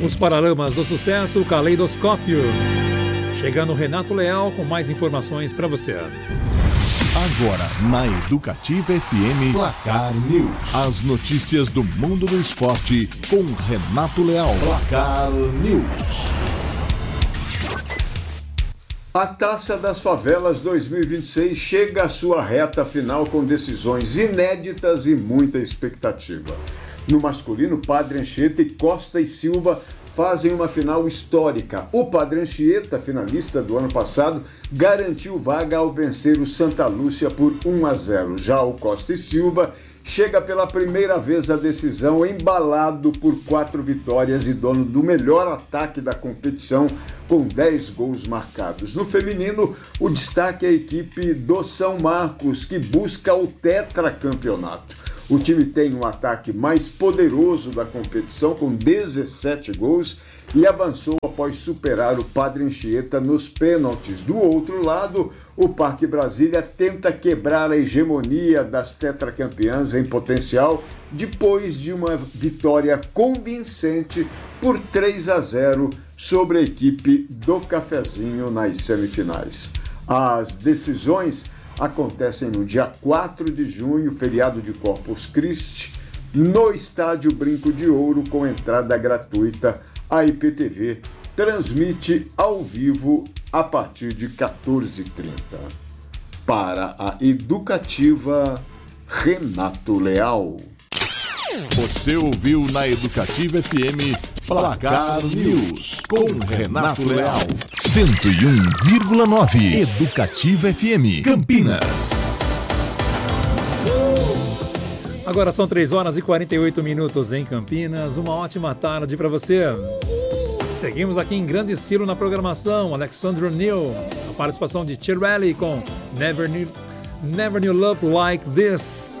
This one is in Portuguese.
Os Paralamas do Sucesso, Caleidoscópio. Chegando Renato Leal com mais informações para você. Agora, na Educativa FM, Placar News. As notícias do mundo do esporte com Renato Leal. Placar News. A Taça das Favelas 2026 chega à sua reta final com decisões inéditas e muita expectativa. No masculino, Padre Anchieta e Costa e Silva fazem uma final histórica. O Padre Anchieta, finalista do ano passado, garantiu vaga ao vencer o Santa Lúcia por 1-0. Já o Costa e Silva chega pela primeira vez à decisão embalado por 4 vitórias e dono do melhor ataque da competição com 10 gols marcados. No feminino, o destaque é a equipe do São Marcos, que busca o tetracampeonato. O time tem um ataque mais poderoso da competição, com 17 gols, e avançou após superar o Padre Anchieta nos pênaltis. Do outro lado, o Parque Brasília tenta quebrar a hegemonia das tetracampeãs em potencial, depois de uma vitória convincente por 3-0 sobre a equipe do Cafezinho nas semifinais. As decisões acontecem no dia 4 de junho, feriado de Corpus Christi, no Estádio Brinco de Ouro, com entrada gratuita. A IPTV transmite ao vivo a partir de 14h30. Para a Educativa, Renato Leal. Você ouviu na Educativa FM Placar News com Renato Leal. 101,9 Educativa FM Campinas. Agora são 3h48 em Campinas. Uma ótima tarde para você. Seguimos aqui em grande estilo na programação. Alexandre O'Neal, a participação de Tirelli com Never Knew Love Like This.